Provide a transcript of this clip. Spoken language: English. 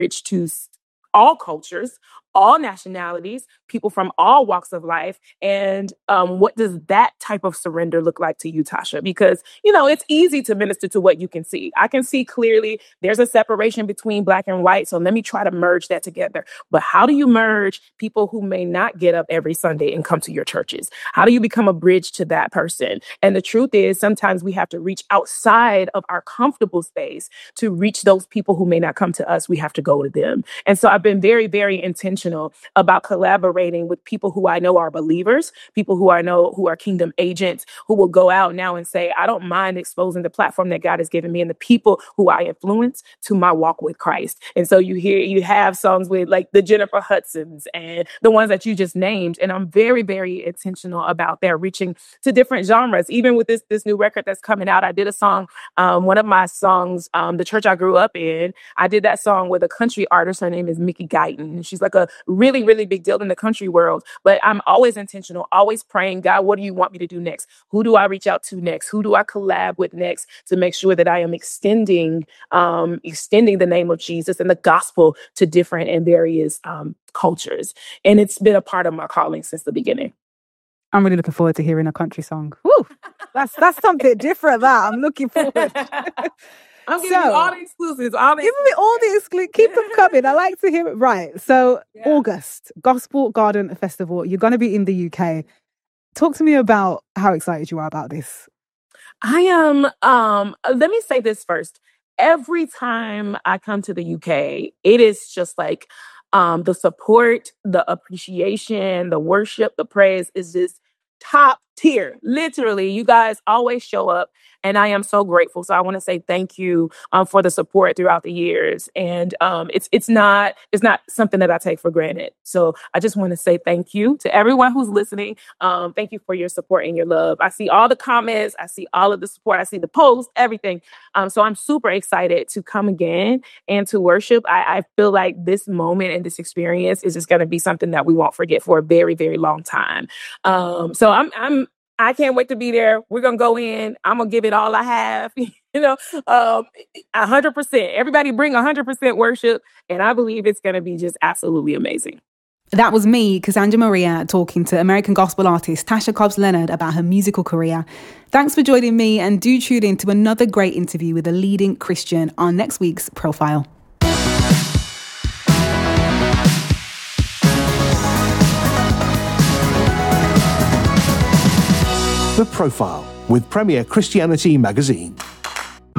to all cultures, all nationalities, people from all walks of life. And what does that type of surrender look like to you, Tasha? Because, it's easy to minister to what you can see. I can see clearly there's a separation between black and white. So let me try to merge that together. But how do you merge people who may not get up every Sunday and come to your churches? How do you become a bridge to that person? And the truth is, sometimes we have to reach outside of our comfortable space to reach those people who may not come to us. We have to go to them. And so I've been very, very intentional about collaborating with people who I know are believers, people who I know who are kingdom agents, who will go out now and say, I don't mind exposing the platform that God has given me and the people who I influence to my walk with Christ. And so you have songs with like the Jennifer Hudsons and the ones that you just named. And I'm very, very intentional about their reaching to different genres. Even with this new record that's coming out, I did a song, one of my songs, the church I grew up in, I did that song with a country artist. Her name is Mickey Guyton. She's like a really, really big deal in the country world. But I'm always intentional, always praying, God, what do you want me to do next? Who do I reach out to next? Who do I collab with next to make sure that I am extending the name of Jesus and the gospel to different and various cultures? And it's been a part of my calling since the beginning. I'm really looking forward to hearing a country song. Woo! That's something different. That I'm looking forward. I'm giving you all the exclusives. Give me all the exclusives. Keep them coming. I like to hear it. Right. So August, Gospel Garden Festival. You're going to be in the UK. Talk to me about how excited you are about this. I am. Let me say this first. Every time I come to the UK, it is just like the support, the appreciation, the worship, the praise is just top tier. Literally, you guys always show up. And I am so grateful. So I want to say thank you for the support throughout the years. And it's not something that I take for granted. So I just want to say thank you to everyone who's listening. Thank you for your support and your love. I see all the comments. I see all of the support. I see the posts, everything. So I'm super excited to come again and to worship. I feel like this moment and this experience is just going to be something that we won't forget for a very, very long time. So I can't wait to be there. We're going to go in. I'm going to give it all I have, 100%. Everybody bring 100% worship. And I believe it's going to be just absolutely amazing. That was me, Cassandra Maria, talking to American gospel artist Tasha Cobbs Leonard about her musical career. Thanks for joining me, and do tune in to another great interview with a leading Christian on next week's Profile. The Profile with Premier Christianity Magazine.